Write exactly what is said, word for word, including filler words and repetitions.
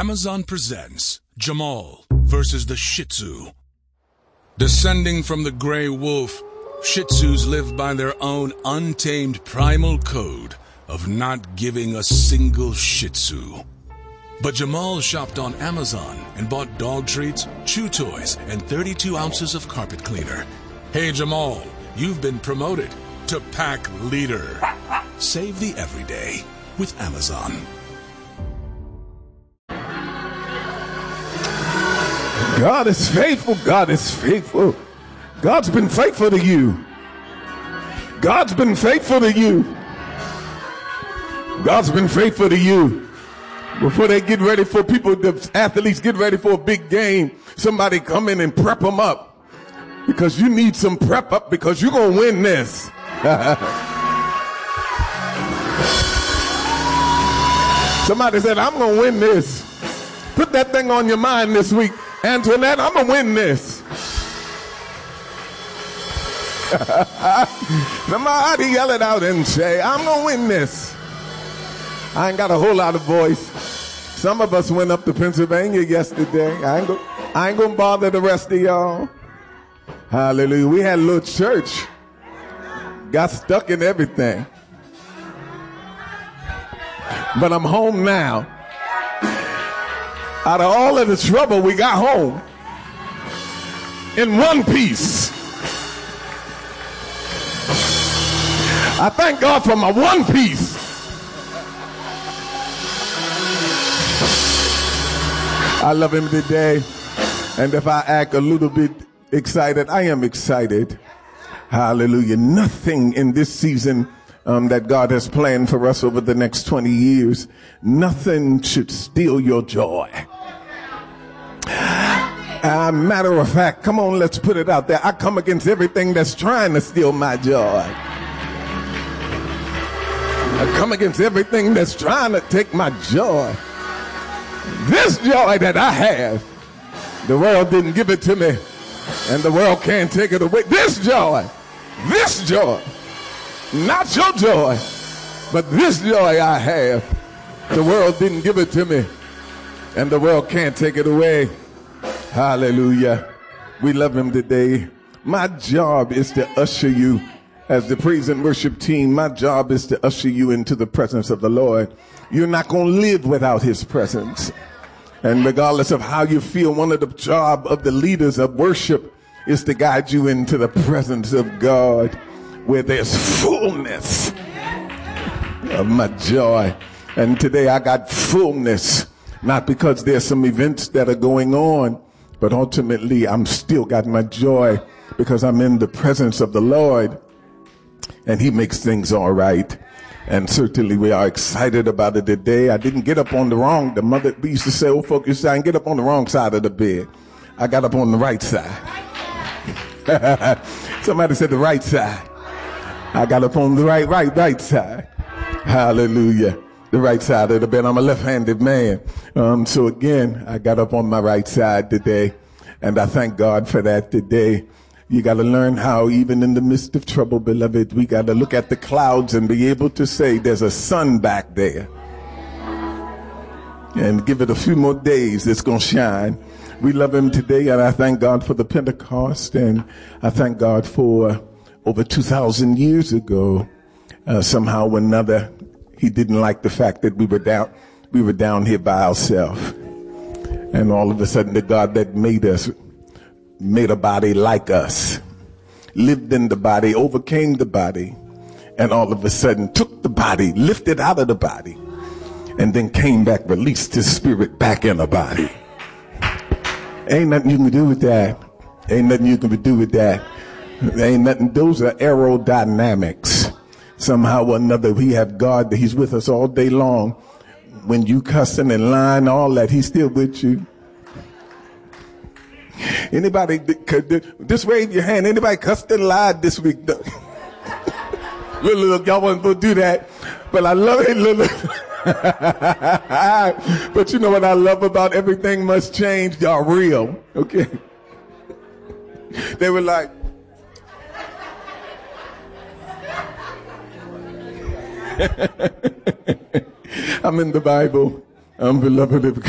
Amazon presents Jamal versus the Shih Tzu. Descending from the gray wolf, Shih Tzus live by their own untamed primal code of not giving a single Shih Tzu. But Jamal shopped on Amazon and bought dog treats, chew toys, and thirty-two ounces of carpet cleaner. Hey Jamal, you've been promoted to pack leader. Save the everyday with Amazon. God is faithful. God is faithful. God's been faithful to you. God's been faithful to you. God's been faithful to you. Before they get ready for people, the athletes get ready for a big game, somebody come in and prep them up. Because you need some prep up because you're going to win this. Somebody said, I'm going to win this. Put that thing on your mind this week. Antoinette, I'm going to win this. Somebody yell it out and say, I'm going to win this. I ain't got a whole lot of voice. Some of us went up to Pennsylvania yesterday. I ain't, go, I ain't going to bother the rest of y'all. Hallelujah. We had a little church. Got stuck in everything. But I'm home now. Out of all of the trouble, we got home in one piece. I thank God for my one piece. I love him today. And if I act a little bit excited, I am excited. Hallelujah. Nothing in this season um, that God has planned for us over the next twenty years, nothing should steal your joy. Uh, matter of fact, come on, let's put it out there. I come against everything that's trying to steal my joy. I come against everything that's trying to take my joy. This joy that I have, the world didn't give it to me, and the world can't take it away. This joy, this joy, not your joy, but this joy I have, the world didn't give it to me, and the world can't take it away. Hallelujah. We love him today. My job is to usher you, as the praise and worship team, my job is to usher you into the presence of the Lord. You're not going to live without his presence. And regardless of how you feel, one of the job of the leaders of worship is to guide you into the presence of God, where there's fullness of my joy. And today I got fullness, not because there's some events that are going on, but ultimately I'm still got my joy because I'm in the presence of the Lord, and he makes things all right. And certainly we are excited about it today. I didn't get up on the wrong, the mother we used to say, old folk used to say, I didn't get up on the wrong side of the bed. I got up on the right side. Somebody said the right side. I got up on the right, right, right side. Hallelujah. The right side of the bed. I'm a left-handed man. Um, so again, I got up on my right side today, and I thank God for that today. You got to learn how, even in the midst of trouble, beloved, we got to look at the clouds and be able to say there's a sun back there. And give it a few more days, it's going to shine. We love him today, and I thank God for the Pentecost, and I thank God for uh, over two thousand years ago, uh, somehow or another, he didn't like the fact that we were down, we were down here by ourselves. And all of a sudden, the God that made us, made a body like us, lived in the body, overcame the body, and all of a sudden took the body, lifted out of the body, and then came back, released his spirit back in the body. Ain't nothing you can do with that. Ain't nothing you can do with that. Ain't nothing. Those are aerodynamics. Somehow or another, we have God that he's with us all day long. When you cussing and lying, all that, he's still with you. Anybody, just wave your hand. Anybody cussed and lied this week? Look, look, y'all wasn't supposed to do that, but I love it. Look. But you know what I love about everything must change? Y'all real, okay? They were like, I'm in the Bible. I'm beloved of God.